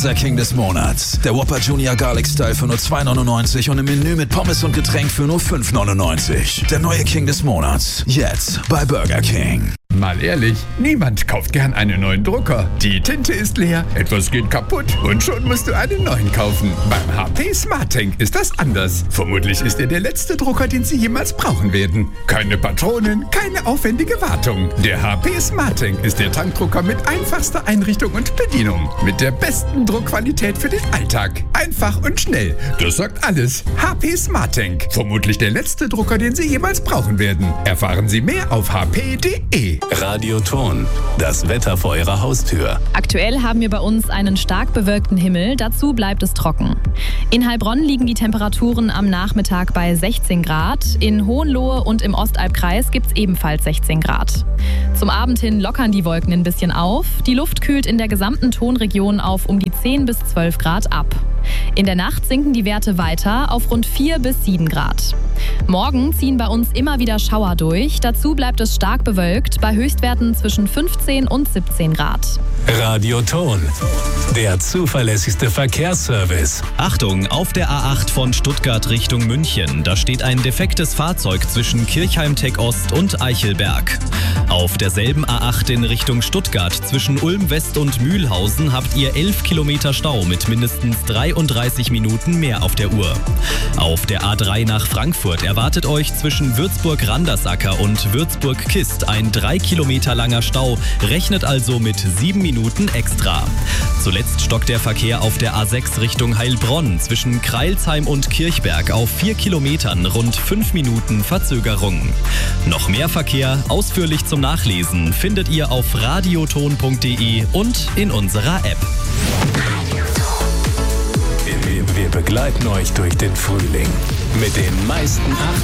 Burger King des Monats. Der Whopper Junior Garlic Style für nur $2,99 und im Menü mit Pommes und Getränk für nur $5,99. Der neue King des Monats. Jetzt bei Burger King. Mal ehrlich, niemand kauft gern einen neuen Drucker. Die Tinte ist leer, etwas geht kaputt und schon musst du einen neuen kaufen. Beim HP SmartTank ist das anders. Vermutlich ist er der letzte Drucker, den Sie jemals brauchen werden. Keine Patronen, keine aufwendige Wartung. Der HP SmartTank ist der Tankdrucker mit einfachster Einrichtung und Bedienung. Mit der besten Druckqualität für den Alltag. Einfach und schnell. Das sagt alles. HP SmartTank. Vermutlich der letzte Drucker, den Sie jemals brauchen werden. Erfahren Sie mehr auf hp.de. Radioton, das Wetter vor Ihrer Haustür. Aktuell haben wir bei uns einen stark bewölkten Himmel, dazu bleibt es trocken. In Heilbronn liegen die Temperaturen am Nachmittag bei 16 Grad, in Hohenlohe und im Ostalbkreis gibt es ebenfalls 16 Grad. Zum Abend hin lockern die Wolken ein bisschen auf, die Luft kühlt in der gesamten Tonregion auf um die 10 bis 12 Grad ab. In der Nacht sinken die Werte weiter auf rund 4 bis 7 Grad. Morgen ziehen bei uns immer wieder Schauer durch, dazu bleibt es stark bewölkt, bei Höchstwerten zwischen 15 und 17 Grad. Radioton, der zuverlässigste Verkehrsservice. Achtung, auf der A8 von Stuttgart Richtung München. Da steht ein defektes Fahrzeug zwischen Kirchheim-Tech Ost und Eichelberg. Auf derselben A8 in Richtung Stuttgart zwischen Ulm West und Mühlhausen habt ihr 11 Kilometer Stau mit mindestens 33 Minuten mehr auf der Uhr. Auf der A3 nach Frankfurt erwartet euch zwischen Würzburg-Randersacker und Würzburg-Kist ein 3 Kilometer langer Stau. Rechnet also mit 7 Minuten extra. Zuletzt stockt der Verkehr auf der A6 Richtung Heilbronn zwischen Kreilsheim und Kirchberg auf 4 Kilometern, rund 5 Minuten Verzögerung. Noch mehr Verkehr, ausführlich zum Nachlesen, findet ihr auf radioton.de und in unserer App. Wir begleiten euch durch den Frühling mit den meisten